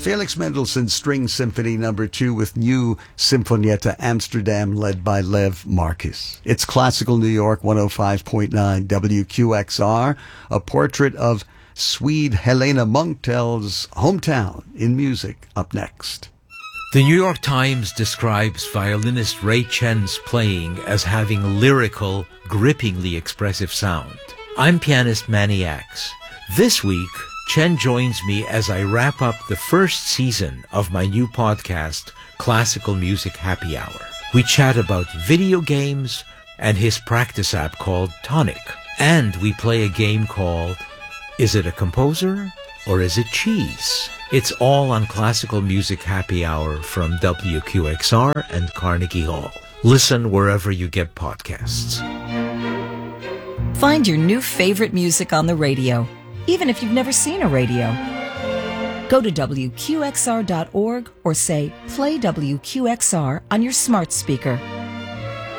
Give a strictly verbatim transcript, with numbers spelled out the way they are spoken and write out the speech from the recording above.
Felix Mendelssohn's String Symphony Number Two with New Sinfonietta Amsterdam, led by Lev Marquis. It's Classical New York, one oh five point nine W Q X R, a portrait of Swede Helena Munktel's hometown in music. Up next. The New York Times describes violinist Ray Chen's playing as having lyrical, grippingly expressive sound. I'm pianist Manny Axe. This week, Chen joins me as I wrap up the first season of my new podcast, Classical Music Happy Hour. We chat about video games and his practice app called Tonic. And we play a game called Is It a Composer or Is It Cheese? It's all on Classical Music Happy Hour from W Q X R and Carnegie Hall. Listen wherever you get podcasts. Find your new favorite music on the radio, even if you've never seen a radio. Go to W Q X R dot org or say, play W Q X R on your smart speaker.